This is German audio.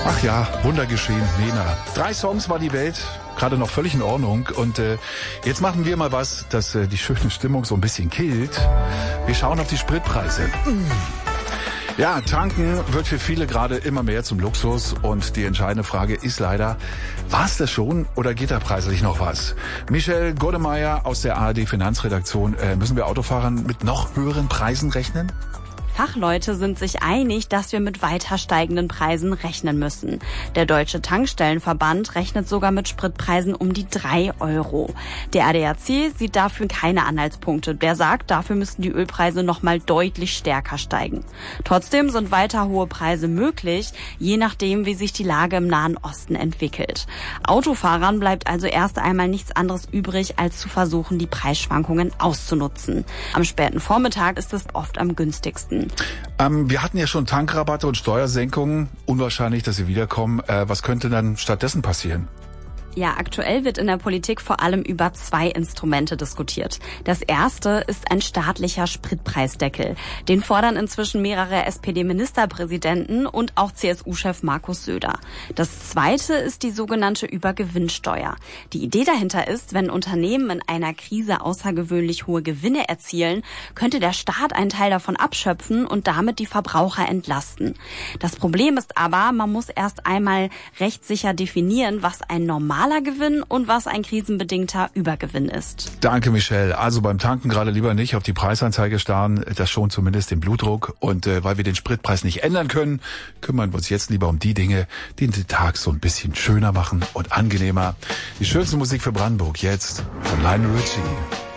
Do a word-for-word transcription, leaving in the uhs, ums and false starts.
Ach ja, Wunder geschehen, Nena. Drei Songs war die Welt, gerade noch völlig in Ordnung. Und äh, jetzt machen wir mal was, das äh, die schöne Stimmung so ein bisschen killt. Wir schauen auf die Spritpreise. Ja, tanken wird für viele gerade immer mehr zum Luxus. Und die entscheidende Frage ist leider, war es das schon oder geht da preislich noch was? Michelle Godemeyer aus der A R D Finanzredaktion, äh, müssen wir Autofahrern mit noch höheren Preisen rechnen? Fachleute sind sich einig, dass wir mit weiter steigenden Preisen rechnen müssen. Der Deutsche Tankstellenverband rechnet sogar mit Spritpreisen um die drei Euro. Der A D A C sieht dafür keine Anhaltspunkte. Der sagt, dafür müssten die Ölpreise noch mal deutlich stärker steigen. Trotzdem sind weiter hohe Preise möglich, je nachdem, wie sich die Lage im Nahen Osten entwickelt. Autofahrern bleibt also erst einmal nichts anderes übrig, als zu versuchen, die Preisschwankungen auszunutzen. Am späten Vormittag ist es oft am günstigsten. Ähm, wir hatten ja schon Tankrabatte und Steuersenkungen. Unwahrscheinlich, dass sie wiederkommen. Äh, was könnte dann stattdessen passieren? Ja, aktuell wird in der Politik vor allem über zwei Instrumente diskutiert. Das erste ist ein staatlicher Spritpreisdeckel. Den fordern inzwischen mehrere S P D-Ministerpräsidenten und auch C S U-Chef Markus Söder. Das zweite ist die sogenannte Übergewinnsteuer. Die Idee dahinter ist, wenn Unternehmen in einer Krise außergewöhnlich hohe Gewinne erzielen, könnte der Staat einen Teil davon abschöpfen und damit die Verbraucher entlasten. Das Problem ist aber, man muss erst einmal rechtssicher definieren, was ein normaler Gewinn und was ein krisenbedingter Übergewinn ist. Danke, Michelle. Also beim Tanken gerade lieber nicht auf die Preisanzeige starren. Das schont zumindest den Blutdruck. Und äh, weil wir den Spritpreis nicht ändern können, kümmern wir uns jetzt lieber um die Dinge, die den Tag so ein bisschen schöner machen und angenehmer. Die schönste Musik für Brandenburg jetzt von Lionel Richie.